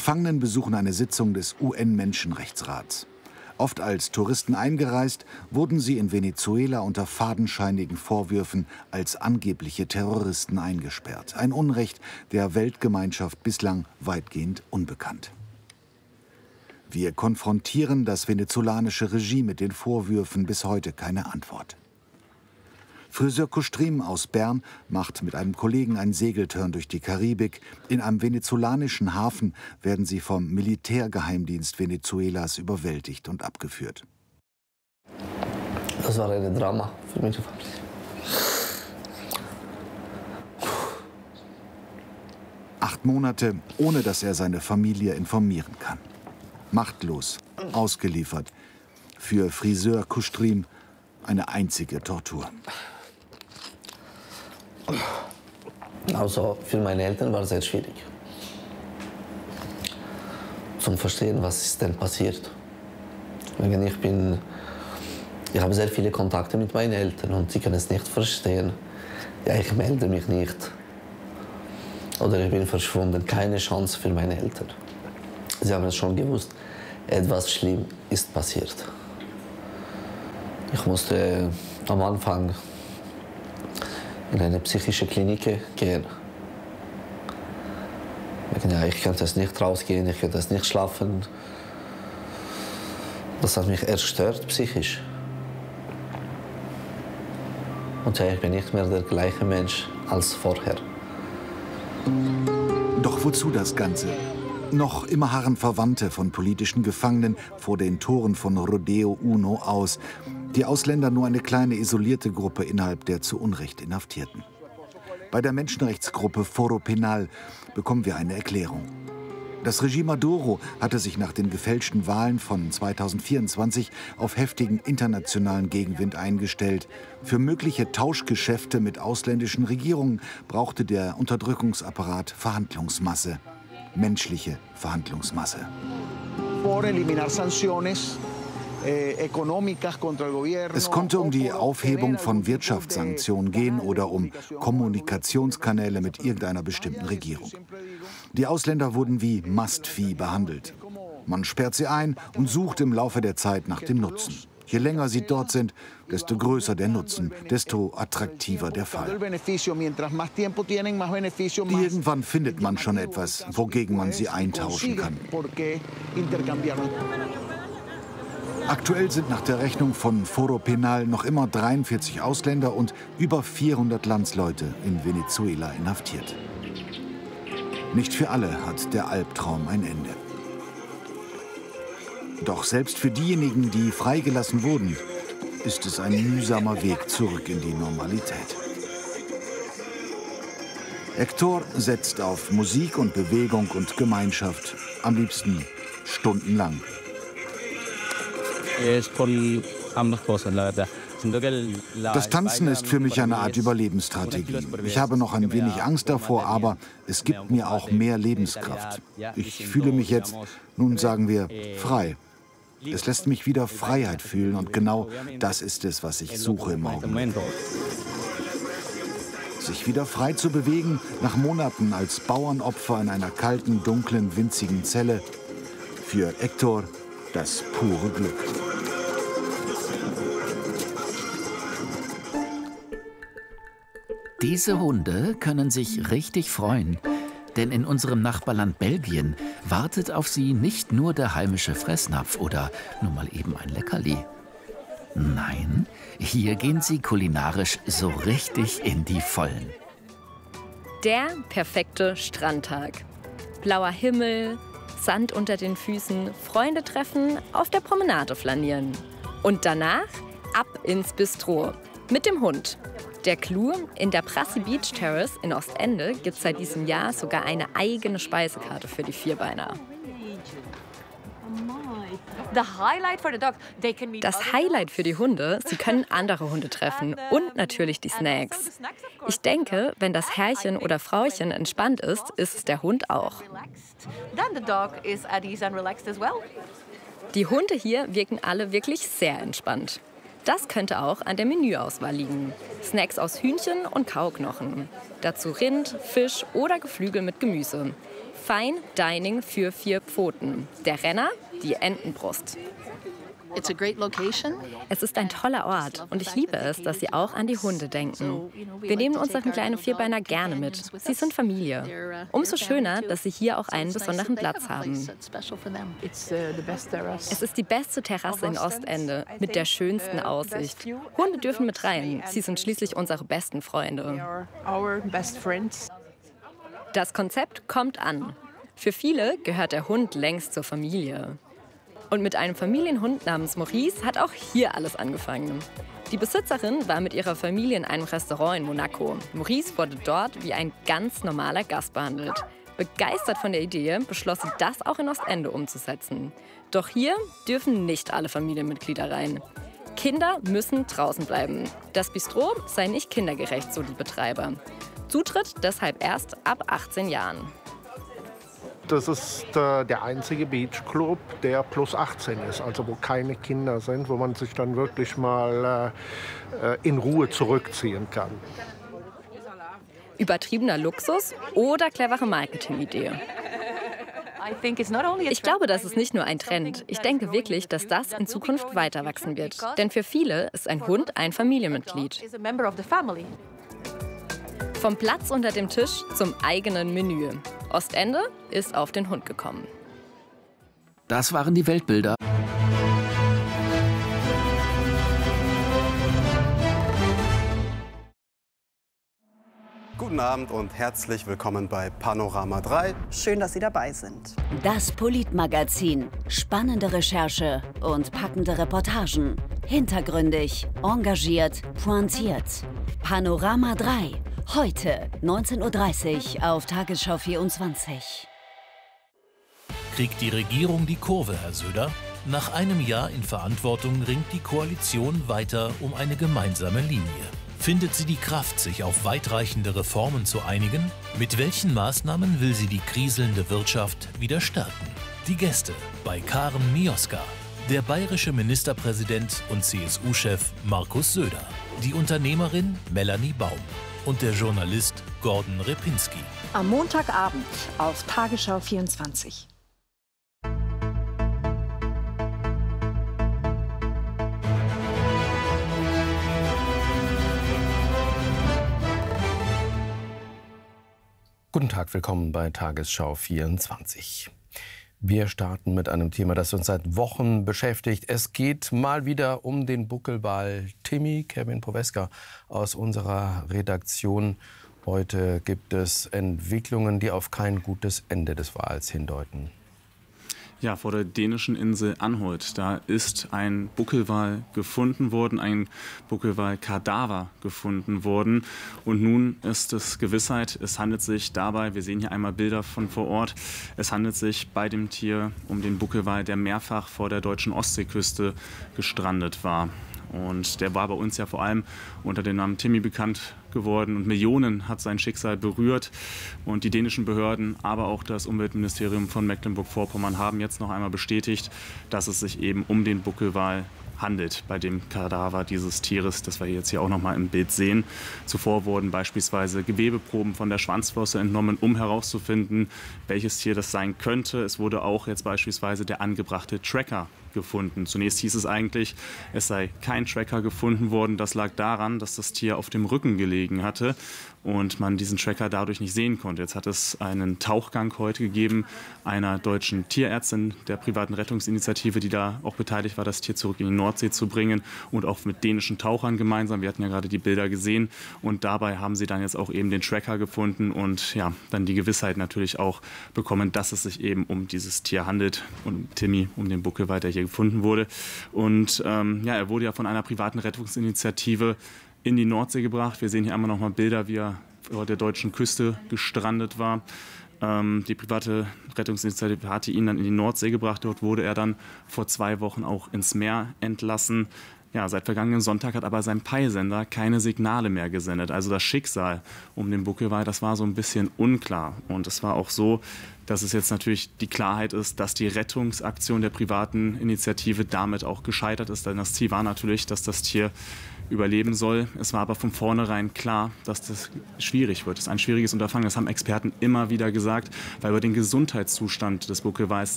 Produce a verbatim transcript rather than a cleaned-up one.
Gefangenen besuchen eine Sitzung des U N-Menschenrechtsrats. Oft als Touristen eingereist, wurden sie in Venezuela unter fadenscheinigen Vorwürfen als angebliche Terroristen eingesperrt. Ein Unrecht der Weltgemeinschaft bislang weitgehend unbekannt. Wir konfrontieren das venezolanische Regime mit den Vorwürfen, bis heute keine Antwort. Friseur Kustrim aus Bern macht mit einem Kollegen einen Segeltörn durch die Karibik. In einem venezolanischen Hafen werden sie vom Militärgeheimdienst Venezuelas überwältigt und abgeführt. Das war ein Drama für meine Familie. Acht Monate, ohne dass er seine Familie informieren kann. Machtlos, ausgeliefert. Für Friseur Kustrim eine einzige Tortur. Also für meine Eltern war es sehr schwierig. Zum Verstehen, was ist denn passiert. Ich, bin, ich habe sehr viele Kontakte mit meinen Eltern und sie können es nicht verstehen. Ja, ich melde mich nicht. Oder ich bin verschwunden. Keine Chance für meine Eltern. Sie haben es schon gewusst, etwas Schlimmes ist passiert. Ich musste am Anfang in eine psychische Klinik gehen. Ja, ich konnte es nicht rausgehen, ich konnte es nicht schlafen. Das hat mich erstört, psychisch. Und ja, ich bin nicht mehr der gleiche Mensch als vorher. Doch wozu das Ganze? Noch immer harren Verwandte von politischen Gefangenen vor den Toren von Rodeo Uno aus. Die Ausländer nur eine kleine isolierte Gruppe innerhalb der zu Unrecht Inhaftierten. Bei der Menschenrechtsgruppe Foro Penal bekommen wir eine Erklärung. Das Regime Maduro hatte sich nach den gefälschten Wahlen von zweitausendvierundzwanzig auf heftigen internationalen Gegenwind eingestellt. Für mögliche Tauschgeschäfte mit ausländischen Regierungen brauchte der Unterdrückungsapparat Verhandlungsmasse. Menschliche Verhandlungsmasse. Es konnte um die Aufhebung von Wirtschaftssanktionen gehen oder um Kommunikationskanäle mit irgendeiner bestimmten Regierung. Die Ausländer wurden wie Mastvieh behandelt. Man sperrt sie ein und sucht im Laufe der Zeit nach dem Nutzen. Je länger sie dort sind, desto größer der Nutzen, desto attraktiver der Fall. Irgendwann findet man schon etwas, wogegen man sie eintauschen kann. Aktuell sind nach der Rechnung von Foro Penal noch immer dreiundvierzig Ausländer und über vierhundert Landsleute in Venezuela inhaftiert. Nicht für alle hat der Albtraum ein Ende. Doch selbst für diejenigen, die freigelassen wurden, ist es ein mühsamer Weg zurück in die Normalität. Hector setzt auf Musik und Bewegung und Gemeinschaft, am liebsten stundenlang. Das Tanzen ist für mich eine Art Überlebensstrategie. Ich habe noch ein wenig Angst davor, aber es gibt mir auch mehr Lebenskraft. Ich fühle mich jetzt, nun sagen wir, frei. Es lässt mich wieder Freiheit fühlen und genau das ist es, was ich suche im Augenblick. Sich wieder frei zu bewegen, nach Monaten als Bauernopfer in einer kalten, dunklen, winzigen Zelle. Für Hector das pure Glück. Diese Hunde können sich richtig freuen, denn in unserem Nachbarland Belgien wartet auf sie nicht nur der heimische Fressnapf oder nur mal eben ein Leckerli. Nein, hier gehen sie kulinarisch so richtig in die Vollen. Der perfekte Strandtag. Blauer Himmel, Sand unter den Füßen, Freunde treffen, auf der Promenade flanieren. Und danach ab ins Bistro mit dem Hund. Der Clou: in der Prassi Beach Terrace in Ostende gibt es seit diesem Jahr sogar eine eigene Speisekarte für die Vierbeiner. Das Highlight für die Hunde: sie können andere Hunde treffen und natürlich die Snacks. Ich denke, wenn das Herrchen oder Frauchen entspannt ist, ist es der Hund auch. Die Hunde hier wirken alle wirklich sehr entspannt. Das könnte auch an der Menüauswahl liegen. Snacks aus Hühnchen und Kauknochen. Dazu Rind, Fisch oder Geflügel mit Gemüse. Fine Dining für vier Pfoten. Der Renner, die Entenbrust. Es ist ein toller Ort und ich liebe es, dass Sie auch an die Hunde denken. Wir nehmen unseren kleinen Vierbeiner gerne mit. Sie sind Familie. Umso schöner, dass Sie hier auch einen besonderen Platz haben. Es ist die beste Terrasse in Ostende mit der schönsten Aussicht. Hunde dürfen mit rein. Sie sind schließlich unsere besten Freunde. Das Konzept kommt an. Für viele gehört der Hund längst zur Familie. Und mit einem Familienhund namens Maurice hat auch hier alles angefangen. Die Besitzerin war mit ihrer Familie in einem Restaurant in Monaco. Maurice wurde dort wie ein ganz normaler Gast behandelt. Begeistert von der Idee beschloss sie, das auch in Ostende umzusetzen. Doch hier dürfen nicht alle Familienmitglieder rein. Kinder müssen draußen bleiben. Das Bistro sei nicht kindergerecht, so die Betreiber. Zutritt deshalb erst ab achtzehn Jahren. Das ist äh, der einzige Beachclub, der plus achtzehn ist, also wo keine Kinder sind, wo man sich dann wirklich mal äh, in Ruhe zurückziehen kann. Übertriebener Luxus oder clevere Marketingidee? Ich glaube, das ist nicht nur ein Trend. Ich denke wirklich, dass das in Zukunft weiter wachsen wird. Denn für viele ist ein Hund ein Familienmitglied. Vom Platz unter dem Tisch zum eigenen Menü. Ostende ist auf den Hund gekommen. Das waren die Weltbilder. Guten Abend und herzlich willkommen bei Panorama drei. Schön, dass Sie dabei sind. Das Politmagazin. Spannende Recherche und packende Reportagen. Hintergründig, engagiert, pointiert. Panorama drei. Heute neunzehn Uhr dreißig auf Tagesschau vierundzwanzig. Kriegt die Regierung die Kurve, Herr Söder? Nach einem Jahr in Verantwortung ringt die Koalition weiter um eine gemeinsame Linie. Findet sie die Kraft, sich auf weitreichende Reformen zu einigen? Mit welchen Maßnahmen will sie die kriselnde Wirtschaft wieder stärken? Die Gäste bei Karen Mioska, der bayerische Ministerpräsident und C S U-Chef Markus Söder, die Unternehmerin Melanie Baum und der Journalist Gordon Repinski. Am Montagabend auf Tagesschau vierundzwanzig. Guten Tag, willkommen bei Tagesschau vierundzwanzig. Wir starten mit einem Thema, das uns seit Wochen beschäftigt. Es geht mal wieder um den Buckelwal Timmy. Kevin Poweska aus unserer Redaktion. Heute gibt es Entwicklungen, die auf kein gutes Ende des Wals hindeuten. Ja, vor der dänischen Insel Anholt, da ist ein Buckelwal gefunden worden, ein Buckelwal-Kadaver gefunden worden. Und nun ist es Gewissheit, es handelt sich dabei, wir sehen hier einmal Bilder von vor Ort, es handelt sich bei dem Tier um den Buckelwal, der mehrfach vor der deutschen Ostseeküste gestrandet war. Und der war bei uns ja vor allem unter dem Namen Timmy bekannt geworden und Millionen hat sein Schicksal berührt. Und die dänischen Behörden, aber auch das Umweltministerium von Mecklenburg-Vorpommern haben jetzt noch einmal bestätigt, dass es sich eben um den Buckelwal handelt bei dem Kadaver dieses Tieres, das wir jetzt hier auch noch mal im Bild sehen. Zuvor wurden beispielsweise Gewebeproben von der Schwanzflosse entnommen, um herauszufinden, welches Tier das sein könnte. Es wurde auch jetzt beispielsweise der angebrachte Tracker gefunden. Zunächst hieß es eigentlich, es sei kein Tracker gefunden worden. Das lag daran, dass das Tier auf dem Rücken gelegen hatte und man diesen Tracker dadurch nicht sehen konnte. Jetzt hat es einen Tauchgang heute gegeben einer deutschen Tierärztin der privaten Rettungsinitiative, die da auch beteiligt war, das Tier zurück in die Nordsee zu bringen und auch mit dänischen Tauchern gemeinsam. Wir hatten ja gerade die Bilder gesehen und dabei haben sie dann jetzt auch eben den Tracker gefunden und ja, dann die Gewissheit natürlich auch bekommen, dass es sich eben um dieses Tier handelt und Timmy, um den Buckelwal, der hier gefunden wurde. Und ähm, ja, er wurde ja von einer privaten Rettungsinitiative in die Nordsee gebracht. Wir sehen hier einmal noch mal Bilder, wie er vor der deutschen Küste gestrandet war. Ähm, die private Rettungsinitiative hatte ihn dann in die Nordsee gebracht. Dort wurde er dann vor zwei Wochen auch ins Meer entlassen. Ja, seit vergangenen Sonntag hat aber sein Peilsender keine Signale mehr gesendet. Also das Schicksal um den Buckelwal, das war so ein bisschen unklar. Und es war auch so, dass es jetzt natürlich die Klarheit ist, dass die Rettungsaktion der privaten Initiative damit auch gescheitert ist. Denn das Ziel war natürlich, dass das Tier überleben soll. Es war aber von vornherein klar, dass das schwierig wird. Das ist ein schwieriges Unterfangen. Das haben Experten immer wieder gesagt, weil über den Gesundheitszustand des Buckelwals